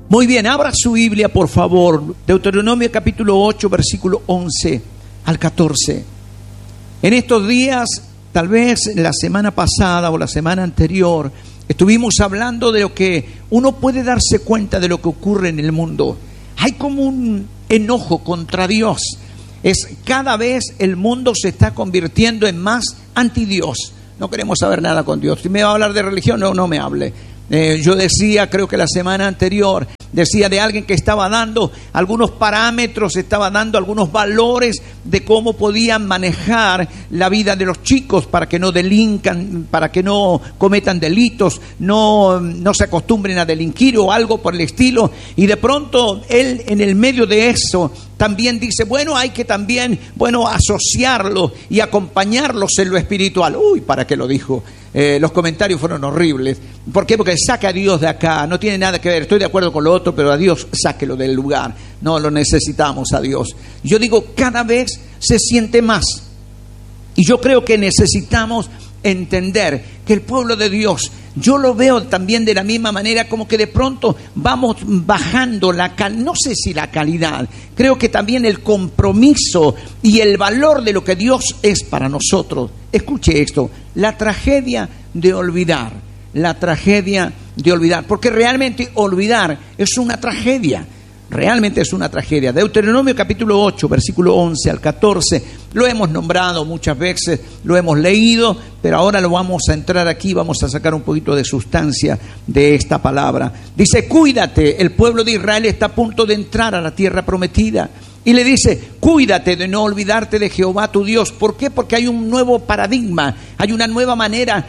Muy bien, abra su Biblia, por favor. Deuteronomio capítulo 8, versículo 11 al 14. En estos días, tal vez la semana pasada o la semana anterior, estuvimos hablando de lo que uno puede darse cuenta de lo que ocurre en el mundo. Hay como un enojo contra Dios. Cada vez el mundo se está convirtiendo en más anti-Dios. No queremos saber nada con Dios. Si me va a hablar de religión, no me hable. Yo decía, creo que la semana anterior, decía de alguien que estaba dando algunos parámetros, estaba dando algunos valores de cómo podían manejar la vida de los chicos para que no delincan, para que no cometan delitos, no se acostumbren a delinquir o algo por el estilo. Y de pronto él, en el medio de eso, también dice, hay que también, asociarlo y acompañarlos en lo espiritual. ¿Para qué lo dijo? Los comentarios fueron horribles. ¿Por qué? Porque saca a Dios de acá, no tiene nada que ver. Estoy de acuerdo con lo otro, pero a Dios sáquelo del lugar. No lo necesitamos a Dios. Yo digo, cada vez se siente más. Y yo creo que necesitamos entender que el pueblo de Dios, yo lo veo también de la misma manera, como que de pronto vamos bajando no sé si la calidad, creo que también el compromiso y el valor de lo que Dios es para nosotros. Escuche esto, la tragedia de olvidar, porque realmente olvidar es una tragedia. Realmente es una tragedia. Deuteronomio capítulo 8, versículo 11 al 14, lo hemos nombrado muchas veces, lo hemos leído, pero ahora lo vamos a entrar aquí, vamos a sacar un poquito de sustancia de esta palabra. Dice, cuídate, el pueblo de Israel está a punto de entrar a la tierra prometida. Y le dice, cuídate de no olvidarte de Jehová tu Dios. ¿Por qué? Porque hay un nuevo paradigma, hay una nueva manera,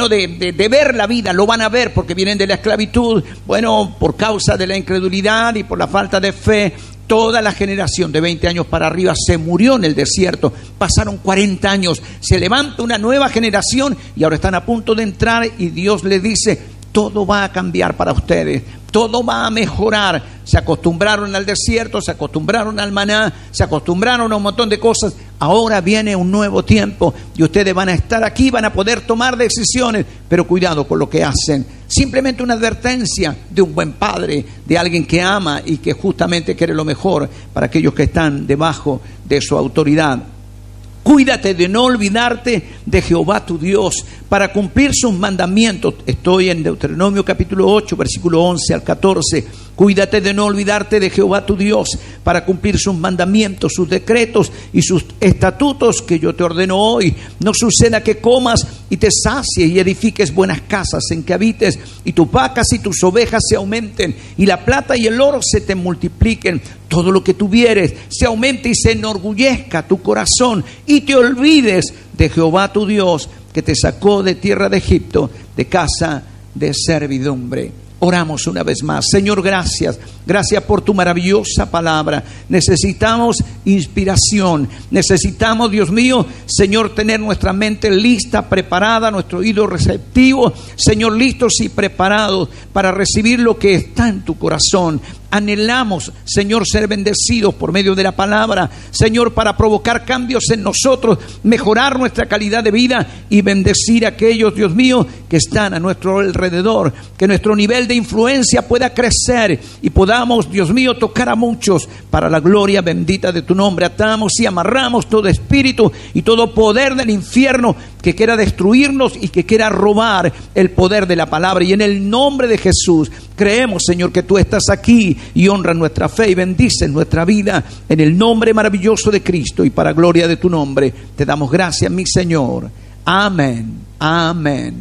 de ver la vida. Lo van a ver porque vienen de la esclavitud, por causa de la incredulidad y por la falta de fe. Toda la generación de 20 años para arriba se murió en el desierto. Pasaron 40 años, se levanta una nueva generación y ahora están a punto de entrar y Dios les dice, todo va a cambiar para ustedes. Todo va a mejorar. Se acostumbraron al desierto, se acostumbraron al maná, se acostumbraron a un montón de cosas. Ahora viene un nuevo tiempo y ustedes van a estar aquí, van a poder tomar decisiones, pero cuidado con lo que hacen. Simplemente una advertencia de un buen padre, de alguien que ama y que justamente quiere lo mejor para aquellos que están debajo de su autoridad. Cuídate de no olvidarte de Jehová tu Dios para cumplir sus mandamientos. Estoy en Deuteronomio capítulo 8, versículo 11 al 14. Cuídate de no olvidarte de Jehová tu Dios para cumplir sus mandamientos, sus decretos y sus estatutos que yo te ordeno hoy. No suceda que comas y te sacies y edifiques buenas casas en que habites y tus vacas y tus ovejas se aumenten y la plata y el oro se te multipliquen. Todo lo que tuvieres se aumente y se enorgullezca tu corazón y te olvides de Jehová tu Dios que te sacó de tierra de Egipto, de casa de servidumbre. Oramos una vez más. Señor, gracias. Gracias por tu maravillosa palabra. Necesitamos inspiración. Necesitamos, Dios mío, Señor, tener nuestra mente lista, preparada, nuestro oído receptivo, Señor, listos y preparados para recibir lo que está en tu corazón. Anhelamos, Señor, ser bendecidos por medio de la palabra, Señor, para provocar cambios en nosotros, mejorar nuestra calidad de vida y bendecir a aquellos, Dios mío, que están a nuestro alrededor, que nuestro nivel de influencia pueda crecer y podamos, Dios mío, tocar a muchos para la gloria bendita de tu nombre. Atamos y amarramos todo espíritu y todo poder del infierno que quiera destruirnos y que quiera robar el poder de la palabra. Y en el nombre de Jesús creemos, Señor, que tú estás aquí y honra nuestra fe y bendice nuestra vida en el nombre maravilloso de Cristo y para gloria de tu nombre. Te damos gracias, mi Señor. Amén, amén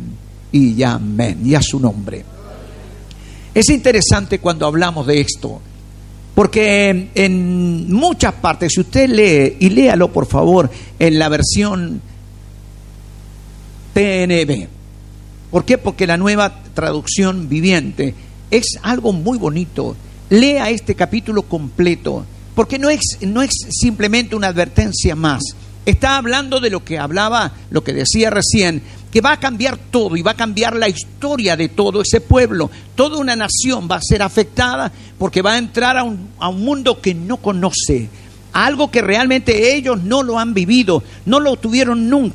y amén. Y a su nombre. Es interesante cuando hablamos de esto, porque en muchas partes, si usted lee, y léalo por favor en la versión PNB. ¿Por qué? Porque la nueva traducción viviente es algo muy bonito. Lea este capítulo completo, porque no es simplemente una advertencia más. Está hablando de lo que hablaba, lo que decía recién, que va a cambiar todo y va a cambiar la historia de todo ese pueblo. Toda una nación va a ser afectada porque va a entrar a un mundo que no conoce. Algo que realmente ellos no lo han vivido, no lo tuvieron nunca,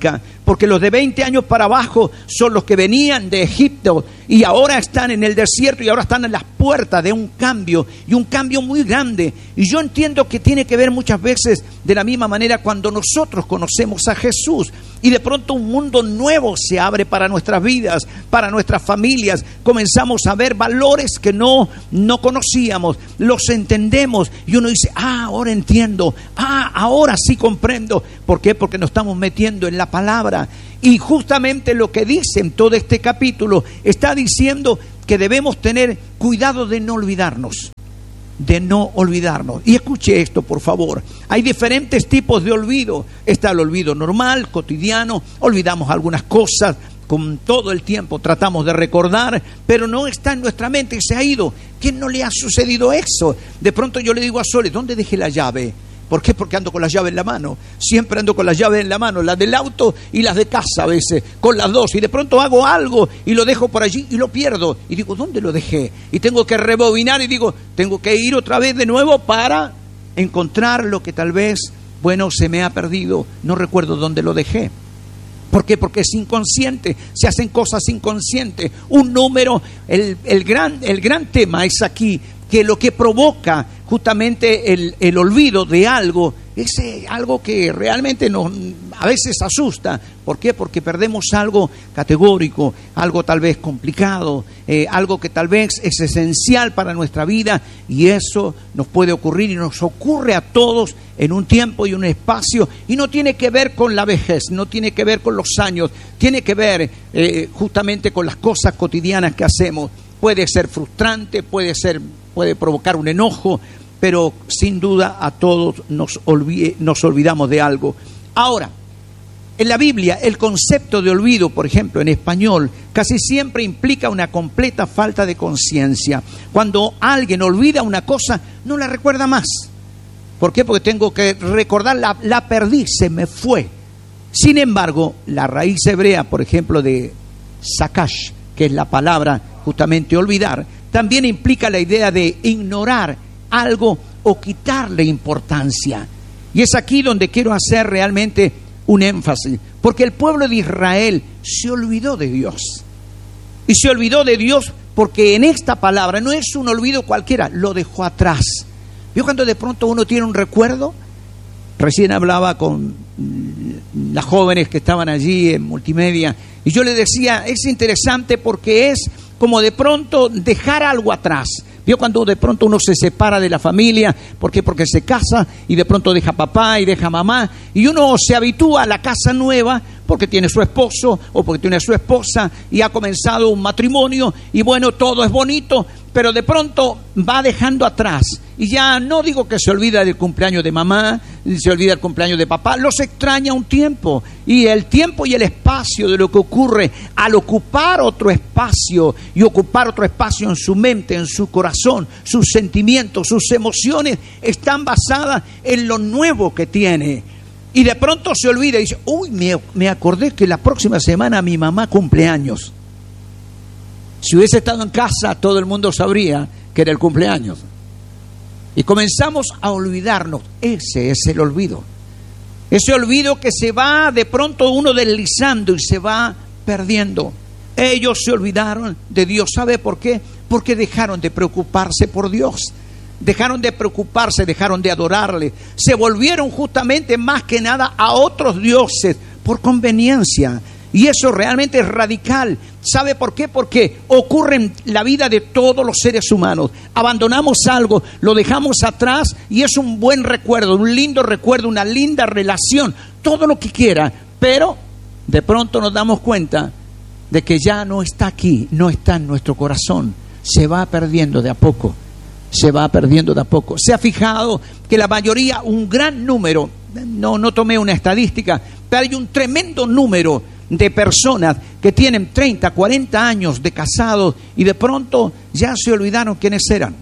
porque los de 20 años para abajo son los que venían de Egipto y ahora están en el desierto y ahora están en las puertas de un cambio, y un cambio muy grande. Y yo entiendo que tiene que ver muchas veces de la misma manera cuando nosotros conocemos a Jesús y de pronto un mundo nuevo se abre para nuestras vidas, para nuestras familias. Comenzamos a ver valores que no conocíamos, los entendemos y uno dice, ahora entiendo, ahora sí comprendo. ¿Por qué? Porque nos estamos metiendo en la palabra. Y justamente lo que dice en todo este capítulo está diciendo que debemos tener cuidado de no olvidarnos. De no olvidarnos. Y escuche esto, por favor. Hay diferentes tipos de olvido. Está el olvido normal, cotidiano. Olvidamos algunas cosas con todo el tiempo. Tratamos de recordar, pero no está en nuestra mente y se ha ido. ¿Quién no le ha sucedido eso? De pronto yo le digo a Sole, ¿dónde dejé la llave? ¿Por qué? Porque ando con la llave en la mano. Siempre ando con la llave en la mano, las del auto y las de casa a veces, con las dos. Y de pronto hago algo y lo dejo por allí y lo pierdo. Y digo, ¿dónde lo dejé? Y tengo que rebobinar y digo, tengo que ir otra vez de nuevo para encontrar lo que tal vez, se me ha perdido. No recuerdo dónde lo dejé. ¿Por qué? Porque es inconsciente, se hacen cosas inconscientes. Un número, el gran tema es aquí, que lo que provoca justamente el olvido de algo es algo que realmente nos a veces asusta. ¿Por qué? Porque perdemos algo categórico, algo tal vez complicado, algo que tal vez es esencial para nuestra vida, y eso nos puede ocurrir y nos ocurre a todos en un tiempo y un espacio, y no tiene que ver con la vejez, no tiene que ver con los años, tiene que ver justamente con las cosas cotidianas que hacemos. Puede ser frustrante, puede provocar un enojo, pero sin duda a todos nos olvidamos de algo. Ahora, en la Biblia el concepto de olvido, por ejemplo, en español, casi siempre implica una completa falta de conciencia. Cuando alguien olvida una cosa, no la recuerda más. ¿Por qué? Porque tengo que recordar, la perdí, se me fue. Sin embargo, la raíz hebrea, por ejemplo, de sakash, que es la palabra justamente olvidar, también implica la idea de ignorar algo o quitarle importancia. Y es aquí donde quiero hacer realmente un énfasis, porque el pueblo de Israel se olvidó de Dios. Y se olvidó de Dios porque en esta palabra no es un olvido cualquiera, lo dejó atrás. ¿Vio cuando de pronto uno tiene un recuerdo? Recién hablaba con las jóvenes que estaban allí en multimedia y yo les decía, es interesante porque es como de pronto dejar algo atrás. ¿Vio cuando de pronto uno se separa de la familia? ¿Por qué? Porque se casa y de pronto deja papá y deja mamá, y uno se habitúa a la casa nueva porque tiene su esposo o porque tiene su esposa y ha comenzado un matrimonio y todo es bonito, pero de pronto va dejando atrás. Y ya no digo que se olvida del cumpleaños de mamá, se olvida del cumpleaños de papá, los extraña un tiempo. Y el tiempo y el espacio de lo que ocurre al ocupar otro espacio y ocupar otro espacio en su mente, en su corazón, sus sentimientos, sus emociones están basadas en lo nuevo que tiene. Y de pronto se olvida y dice, me acordé que la próxima semana mi mamá cumple años. Si hubiese estado en casa, todo el mundo sabría que era el cumpleaños. Y comenzamos a olvidarnos. Ese es el olvido. Ese olvido que se va de pronto uno deslizando y se va perdiendo. Ellos se olvidaron de Dios. ¿Sabe por qué? Porque dejaron de preocuparse por Dios. Dejaron de preocuparse, dejaron de adorarle. Se volvieron justamente más que nada a otros dioses por conveniencia. Y eso realmente es radical. ¿Sabe por qué? Porque ocurre en la vida de todos los seres humanos. Abandonamos algo, lo dejamos atrás y es un buen recuerdo, un lindo recuerdo, una linda relación, todo lo que quiera. Pero de pronto nos damos cuenta de que ya no está aquí, no está en nuestro corazón. Se va perdiendo de a poco. Se va perdiendo de a poco. Se ha fijado que la mayoría, un gran número, no tomé una estadística, pero hay un tremendo número de personas que tienen 30, 40 años de casados y de pronto ya se olvidaron quiénes eran.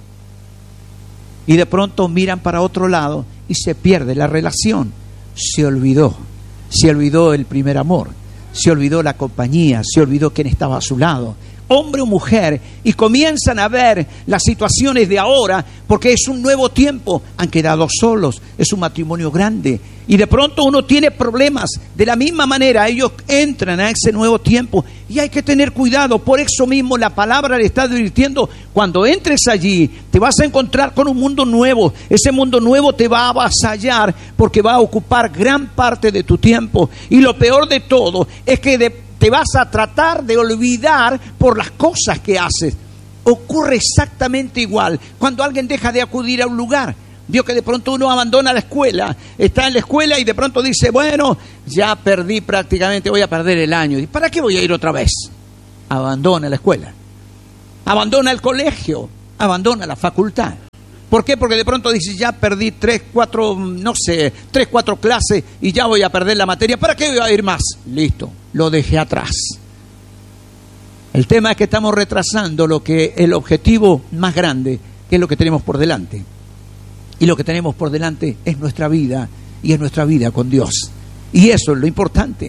Y de pronto miran para otro lado y se pierde la relación. Se olvidó el primer amor, se olvidó la compañía, se olvidó quién estaba a su lado, hombre o mujer, y comienzan a ver las situaciones de ahora porque es un nuevo tiempo, han quedado solos, es un matrimonio grande Y de pronto uno tiene problemas. De la misma manera ellos entran a ese nuevo tiempo y hay que tener cuidado. Por eso mismo la palabra le está advirtiendo: cuando entres allí te vas a encontrar con un mundo nuevo. Ese mundo nuevo te va a avasallar porque va a ocupar gran parte de tu tiempo. Y lo peor de todo es que te vas a tratar de olvidar por las cosas que haces. Ocurre exactamente igual cuando alguien deja de acudir a un lugar. Vio que de pronto uno abandona la escuela, está en la escuela y de pronto dice: bueno, ya perdí prácticamente, voy a perder el año. ¿Y para qué voy a ir otra vez? Abandona la escuela, abandona el colegio, abandona la facultad. ¿Por qué? Porque de pronto dice: ya perdí 3, 4 clases y ya voy a perder la materia. ¿Para qué voy a ir más? Listo, lo dejé atrás. El tema es que estamos retrasando el objetivo más grande, que es lo que tenemos por delante. Y lo que tenemos por delante es nuestra vida, y es nuestra vida con Dios. Y eso es lo importante.